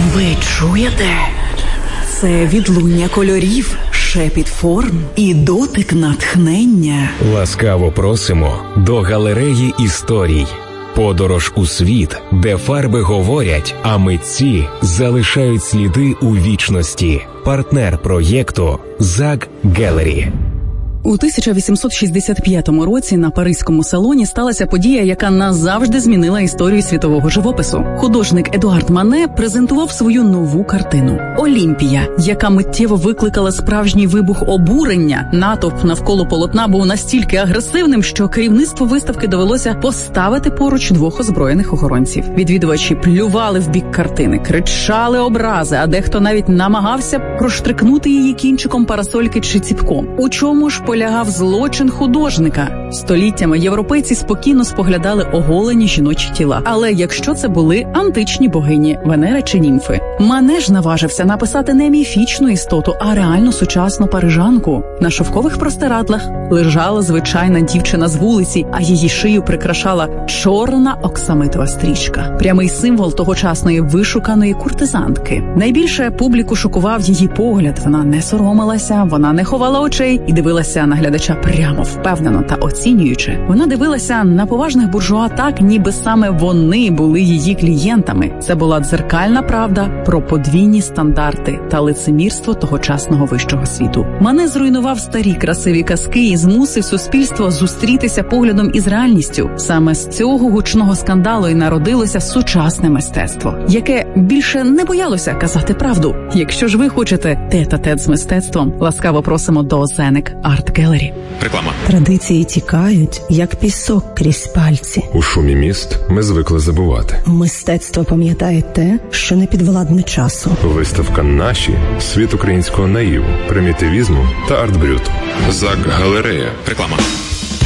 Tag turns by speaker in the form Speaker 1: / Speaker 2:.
Speaker 1: Ви чуєте? Це відлуння кольорів, шепіт форм і дотик натхнення.
Speaker 2: Ласкаво просимо до галереї історій. Подорож у світ, де фарби говорять, а митці залишають сліди у вічності. Партнер проєкту ЗАГ Gallery.
Speaker 3: У 1865 році на Паризькому салоні сталася подія, яка назавжди змінила історію світового живопису. Художник Едуард Мане презентував свою нову картину «Олімпія», яка миттєво викликала справжній вибух обурення. Натовп навколо полотна був настільки агресивним, що керівництву виставки довелося поставити поруч двох озброєних охоронців. Відвідувачі плювали в бік картини, кричали образи, а дехто навіть намагався проштрикнути її кінчиком парасольки чи ціпком. У чому ж полягав злочин художника? Століттями європейці спокійно споглядали оголені жіночі тіла. Але якщо це були античні богині Венера чи німфи, Мане ж наважився написати не міфічну істоту, а реально сучасну парижанку. На шовкових простирадлах лежала звичайна дівчина з вулиці, а її шию прикрашала чорна оксамитова стрічка. Прямий символ тогочасної вишуканої куртизанки. Найбільше публіку шокував її погляд. Вона не соромилася, вона не ховала очей і дивилася на глядача прямо, впевнено та оцінюючи. Вона дивилася на поважних буржуа так, ніби саме вони були її клієнтами. Це була дзеркальна правда про подвійні стандарти та лицемірство тогочасного вищого світу. Мане зруйнував старі красиві казки і змусив суспільство зустрітися поглядом із реальністю. Саме з цього гучного скандалу і народилося сучасне мистецтво, яке більше не боялося казати правду. Якщо ж ви хочете тет-а-тет з мистецтвом, ласкаво просимо до Зенек Арт Gallery.
Speaker 2: Реклама.
Speaker 4: Традиції тікають, як пісок крізь пальці.
Speaker 5: У шумі міст ми звикли забувати.
Speaker 4: Мистецтво пам'ятає те, що не підвладне часу.
Speaker 5: Виставка «Наші» – світ українського наїву, примітивізму та арт-брюту.
Speaker 2: ЗАГ Галерея. Реклама.